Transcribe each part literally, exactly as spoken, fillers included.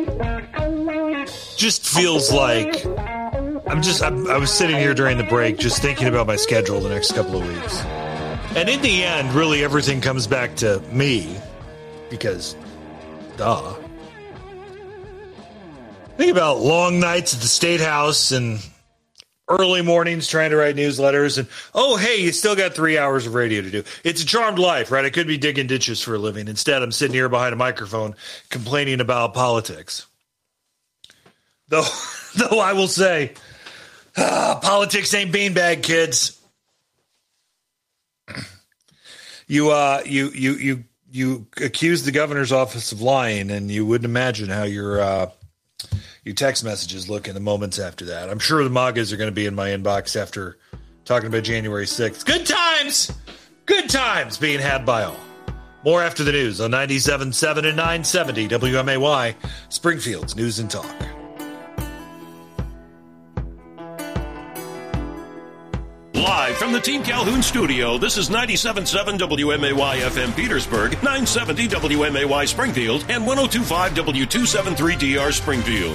Just feels like I'm just, I'm, I was sitting here during the break just thinking about my schedule the next couple of weeks. And in the end, really everything comes back to me because, duh. Think about long nights at the State House and early mornings trying to write newsletters and, oh, hey, you still got three hours of radio to do. It's a charmed life, right? I could be digging ditches for a living. Instead, I'm sitting here behind a microphone complaining about politics. Though, though I will say, ah, politics ain't beanbag, kids. You, uh, you, you, you, you accuse the governor's office of lying, and you wouldn't imagine how your, uh, your text messages look in the moments after that. I'm sure the MAGAs are going to be in my inbox after talking about January sixth. Good times, good times being had by all. More after the news on ninety-seven point seven and nine seventy W M A Y, Springfield's News and Talk. Live from the Team Calhoun studio, this is ninety-seven point seven W M A Y F M Petersburg, nine seventy W M A Y Springfield, and ten twenty-five W two seventy-three D R Springfield.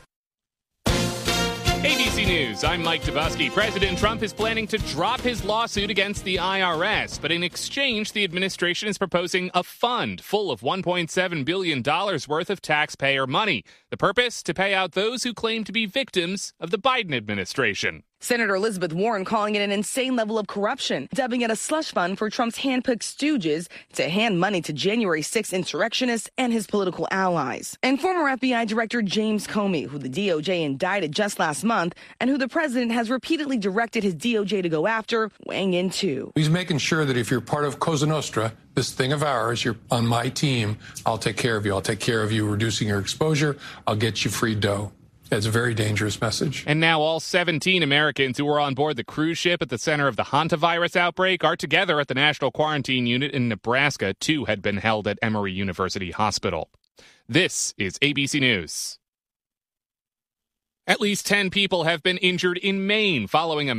A B C News, I'm Mike Tabusky. President Trump is planning to drop his lawsuit against the I R S, but in exchange, the administration is proposing a fund full of one point seven billion dollars worth of taxpayer money. The purpose? To pay out those who claim to be victims of the Biden administration. Senator Elizabeth Warren calling it an insane level of corruption, dubbing it a slush fund for Trump's handpicked stooges to hand money to January sixth insurrectionists and his political allies. And former F B I Director James Comey, who the D O J indicted just last month and who the president has repeatedly directed his D O J to go after, weighing in too. He's making sure that if you're part of Cosa Nostra, this thing of ours, you're on my team, I'll take care of you. I'll take care of you reducing your exposure. I'll get you free dough. It's a very dangerous message. And now all seventeen Americans who were on board the cruise ship at the center of the hantavirus outbreak are together at the National Quarantine Unit in Nebraska. Two had been held at Emory University Hospital. This is A B C News. At least ten people have been injured in Maine following a